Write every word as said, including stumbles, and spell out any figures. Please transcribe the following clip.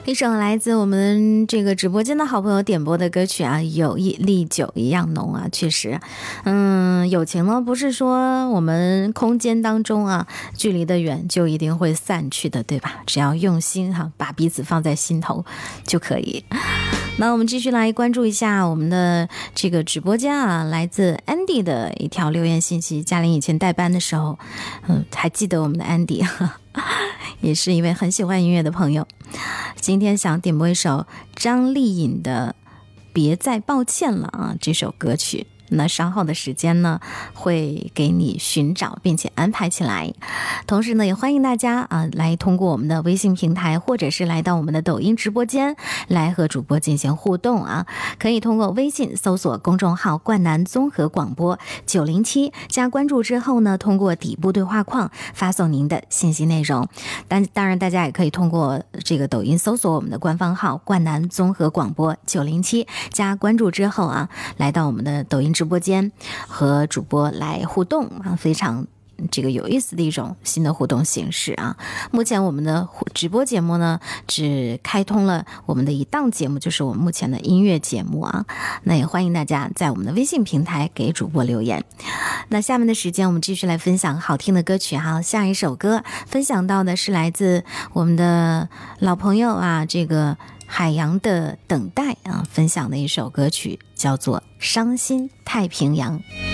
一首来自我们这个直播间的好朋友点播的歌曲啊，有一粒酒一样浓啊，确实，嗯，友情呢不是说我们空间当中啊，距离的远就一定会散去的，对吧？只要用心哈、啊，把彼此放在心头就可以。那我们继续来关注一下我们的这个直播间啊，来自 Andy 的一条留言信息。嘉玲以前带班的时候，嗯，还记得我们的 Andy， 也是一位很喜欢音乐的朋友。今天想点播一首张丽颖的《别再抱歉了》啊，这首歌曲。那稍后的时间呢，会给你寻找并且安排起来。同时呢，也欢迎大家啊来通过我们的微信平台，或者是来到我们的抖音直播间来和主播进行互动啊。可以通过微信搜索公众号冠南综合广播九零七，加关注之后呢，通过底部对话框发送您的信息内容。但当然大家也可以通过这个抖音搜索我们的官方号冠南综合广播九零七，加关注之后啊，来到我们的抖音直播间和主播来互动啊，非常这个有意思的一种新的互动形式啊。目前我们的直播节目呢，只开通了我们的一档节目，就是我们目前的音乐节目啊。那也欢迎大家在我们的微信平台给主播留言。那下面的时间我们继续来分享好听的歌曲哈。下一首歌分享到的是来自我们的老朋友啊，这个海洋的等待啊，分享的一首歌曲叫做《伤心太平洋》。